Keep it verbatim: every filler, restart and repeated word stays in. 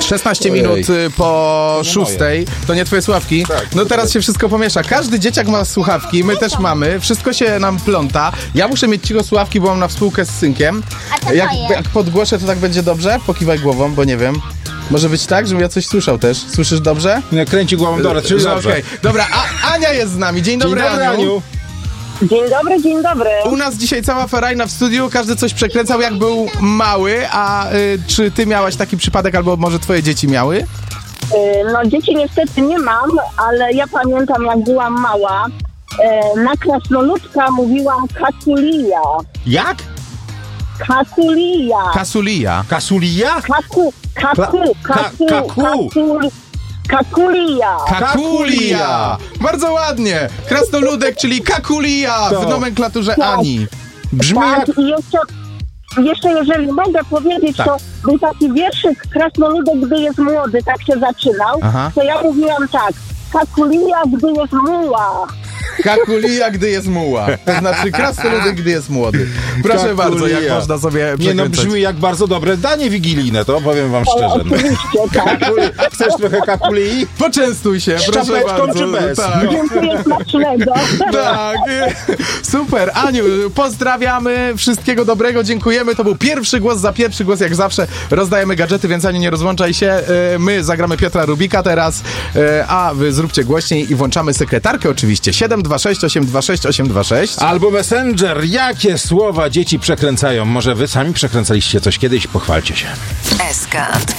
szesnaście minut po szóstej. To nie twoje słuchawki? Tak, no teraz się wszystko pomiesza. Każdy dzieciak ma słuchawki, my też mamy. Wszystko się nam pląta. Ja muszę mieć cicho słuchawki, bo mam na spółkę z synkiem. A to Jak, moje. jak podgłoszę, to tak będzie dobrze? Pokiwaj głową, bo nie wiem. Może być tak, żebym ja coś słyszał też. Słyszysz dobrze? Nie, kręci głową, dobra, czyli Że dobrze. okej. Dobra, a Ania jest z nami. Dzień dobry, Dzień dobry, Aniu. Aniu. Dzień dobry, dzień dobry. U nas dzisiaj cała ferajna w studiu, każdy coś przekręcał jak był mały, a y, czy ty miałaś taki przypadek, albo może twoje dzieci miały? Y, No dzieci niestety nie mam, ale ja pamiętam jak byłam mała, y, na krasnoludka mówiłam kakulija. Jak? Kakulija. Kasulija. Kasulia? Kaku, kaku, Ka- kaku, kaku. kaku, kakulija. Kakulia! Bardzo ładnie! Krasnoludek, czyli kakulia To. w nomenklaturze Tak. Ani. Brzmi jak... Tak, i jeszcze, jeszcze jeżeli mogę powiedzieć, Tak. to był taki wierszyk Krasnoludek, gdy jest młody, tak się zaczynał, Aha. to ja mówiłam tak, kakulija, gdy jest muła. Kakulia, gdy jest muła. To znaczy krasnoludek, gdy jest młody. Proszę Kakulia. bardzo, jak można sobie Nie no, przekręcać. brzmi jak bardzo dobre danie wigilijne, to powiem wam szczerze. No. Oczywiście, tak. Kakuli- Chcesz trochę kakuli? Poczęstuj się, Z proszę czapeczką bardzo. czy bez? Tak. No. Dziękuję smacznego. Tak, super. Aniu, pozdrawiamy, wszystkiego dobrego, dziękujemy. To był pierwszy głos za pierwszy głos, jak zawsze rozdajemy gadżety, więc Aniu, nie rozłączaj się. E, My zagramy Piotra Rubika teraz, e, a wy zróbcie głośniej i włączamy sekretarkę oczywiście. siedem dwa sześć osiem dwa sześć osiem dwa sześć. Albo Messenger. Jakie słowa dzieci przekręcają? Może wy sami przekręcaliście coś kiedyś? Pochwalcie się. S K.